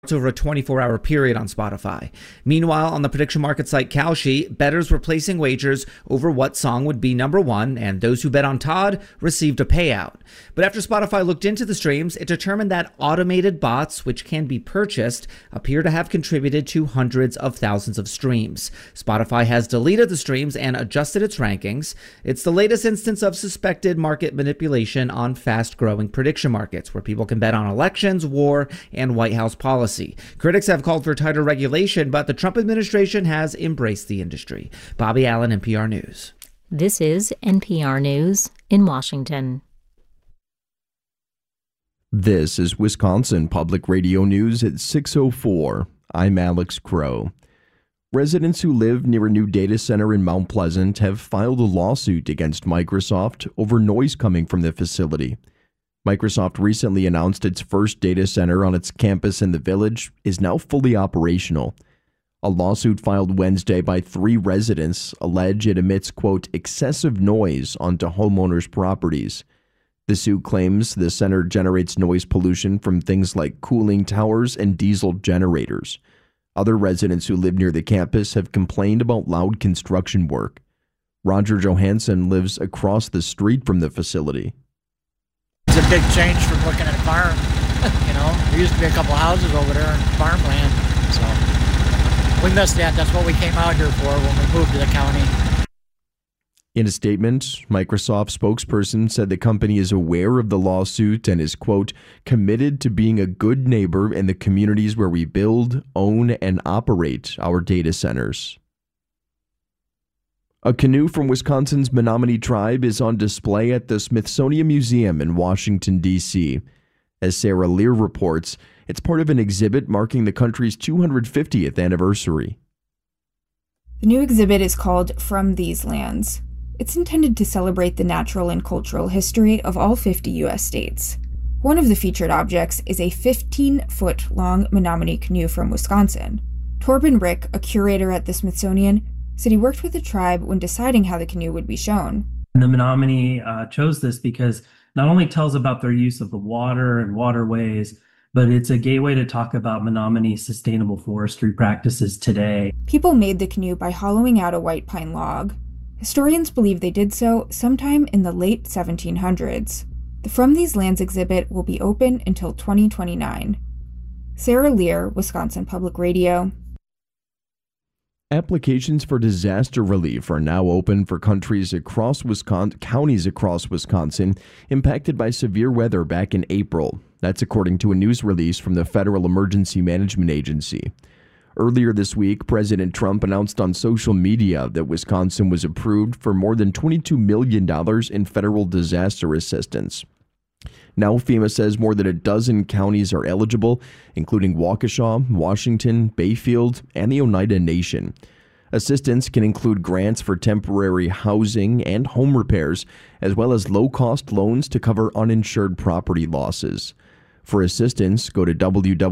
over a 24-hour period on Spotify. Meanwhile, on the prediction market site Kalshi, bettors were placing wagers over what song would be number one, and those who bet on Todd received a payout. But after Spotify looked into the streams, it determined that automated bots, which can be purchased, appear to have contributed to hundreds of thousands of streams. Spotify has deleted the streams and adjusted its rankings. It's the latest instance of suspected market manipulation on fast-growing prediction markets, where people can bet on elections, war, and White House policy. Critics have called for tighter regulation, but the Trump administration has embraced the industry. Bobby Allen, NPR News. This is NPR News in Washington. This is Wisconsin Public Radio News at 6:04. I'm Alex Crow. Residents who live near a new data center in Mount Pleasant have filed a lawsuit against Microsoft over noise coming from the facility. Microsoft recently announced its first data center on its campus in the Village is now fully operational. A lawsuit filed Wednesday by 3 residents allege it emits, quote, excessive noise onto homeowners' properties. The suit claims the center generates noise pollution from things like cooling towers and diesel generators. Other residents who live near the campus have complained about loud construction work. Roger Johansson lives across the street from the facility. It's a big change from looking at a farm. There used to be a couple houses over there and farmland. So we missed that. That's what we came out here for when we moved to the county. In a statement, Microsoft spokesperson said the company is aware of the lawsuit and is, quote, committed to being a good neighbor in the communities where we build, own, and operate our data centers. A canoe from Wisconsin's Menominee tribe is on display at the Smithsonian Museum in Washington, D.C. As Sarah Lear reports, it's part of an exhibit marking the country's 250th anniversary. The new exhibit is called From These Lands. It's intended to celebrate the natural and cultural history of all 50 U.S. states. One of the featured objects is a 15-foot-long Menominee canoe from Wisconsin. Torben Rick, a curator at the Smithsonian, said he worked with the tribe when deciding how the canoe would be shown. The Menominee chose this because not only tells about their use of the water and waterways, but it's a gateway to talk about Menominee sustainable forestry practices today. People made the canoe by hollowing out a white pine log. Historians believe they did so sometime in the late 1700s. The From These Lands exhibit will be open until 2029. Sarah Lear, Wisconsin Public Radio. Applications for disaster relief are now open for counties across Wisconsin impacted by severe weather back in April. That's according to a news release from the Federal Emergency Management Agency. Earlier this week, President Trump announced on social media that Wisconsin was approved for more than $22 million in federal disaster assistance. Now FEMA says more than a dozen counties are eligible, including Waukesha, Washington, Bayfield, and the Oneida Nation. Assistance can include grants for temporary housing and home repairs, as well as low-cost loans to cover uninsured property losses. For assistance, go to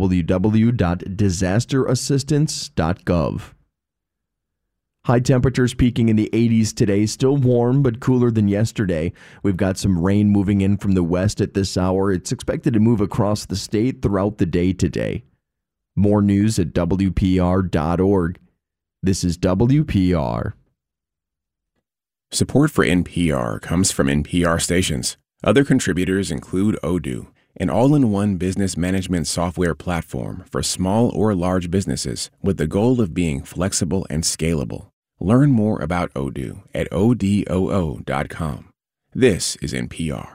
www.disasterassistance.gov. High temperatures peaking in the 80s today, still warm but cooler than yesterday. We've got some rain moving in from the west at this hour. It's expected to move across the state throughout the day today. More news at WPR.org. This is WPR. Support for NPR comes from NPR stations. Other contributors include Odoo, an all-in-one business management software platform for small or large businesses with the goal of being flexible and scalable. Learn more about Odoo at odoo.com. This is NPR.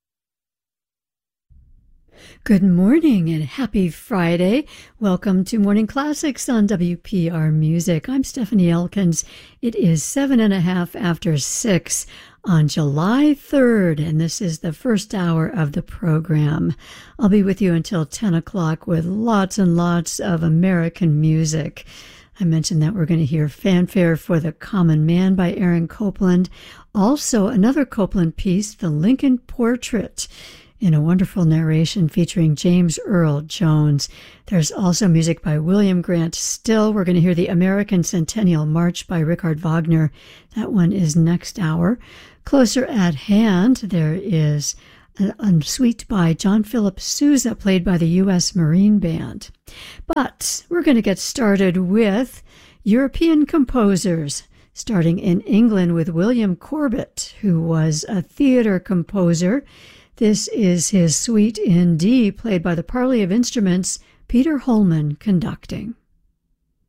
Good morning and happy Friday. Welcome to Morning Classics on WPR Music. I'm Stephanie Elkins. It is 7:30 after 6 on July 3rd, and this is the first hour of the program. I'll be with you until 10 o'clock with lots and lots of American music. I mentioned that we're going to hear Fanfare for the Common Man by Aaron Copland. Also, another Copland piece, The Lincoln Portrait, in a wonderful narration featuring James Earl Jones. There's also music by William Grant Still. We're going to hear the American Centennial March by Richard Wagner. That one is next hour. Closer at hand, there is a suite by John Philip Sousa, played by the U.S. Marine Band. But we're going to get started with European composers, starting in England with William Corbett, who was a theater composer. This is his Suite in D, played by the Parley of Instruments, Peter Holman conducting.